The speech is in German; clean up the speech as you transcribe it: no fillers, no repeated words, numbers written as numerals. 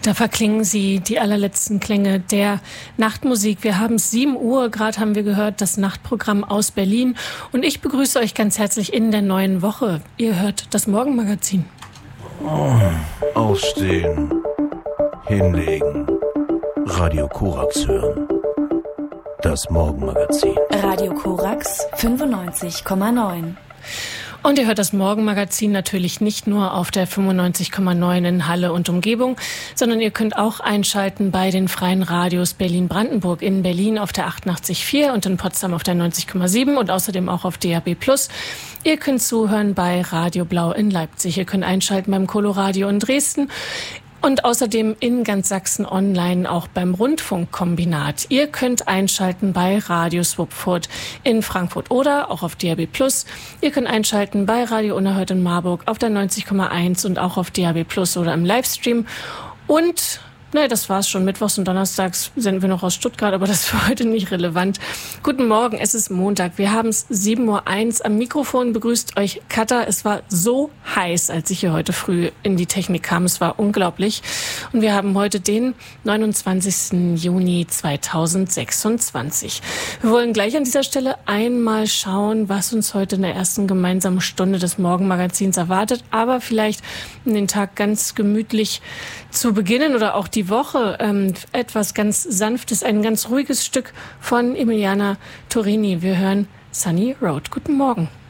Da verklingen sie die allerletzten Klänge der Nachtmusik. Wir haben 7 Uhr, gerade haben wir gehört, das Nachtprogramm aus Berlin. Und ich begrüße euch ganz herzlich in der neuen Woche. Ihr hört das Morgenmagazin. Aufstehen, hinlegen, Radio Korax hören. Das Morgenmagazin. Radio Korax 95,9. Und ihr hört das Morgenmagazin natürlich nicht nur auf der 95,9 in Halle und Umgebung, sondern ihr könnt auch einschalten bei den freien Radios Berlin-Brandenburg, in Berlin auf der 88,4 und in Potsdam auf der 90,7 und außerdem auch auf DAB+. Ihr könnt zuhören bei Radio Blau in Leipzig. Ihr könnt einschalten beim Coloradio in Dresden. Und außerdem in ganz Sachsen online auch beim Rundfunkkombinat. Ihr könnt einschalten bei Radio Swupfurt in Frankfurt oder auch auf DAB+. Ihr könnt einschalten bei Radio Unerhört in Marburg auf der 90,1 und auch auf DAB+ oder im Livestream. Und das war's schon. Mittwochs und Donnerstags senden wir noch aus Stuttgart, aber das ist für heute nicht relevant. Guten Morgen, es ist Montag. Wir haben es 7:01 Uhr am Mikrofon. Begrüßt euch Katha. Es war so heiß, als ich hier heute früh in die Technik kam. Es war unglaublich. Und wir haben heute den 29. Juni 2026. Wir wollen gleich an dieser Stelle einmal schauen, was uns heute in der ersten gemeinsamen Stunde des Morgenmagazins erwartet. Aber vielleicht den Tag ganz gemütlich zu beginnen oder auch die Woche etwas ganz Sanftes, ein ganz ruhiges Stück von Emiliana Torini. Wir hören Sunny Road. Guten Morgen.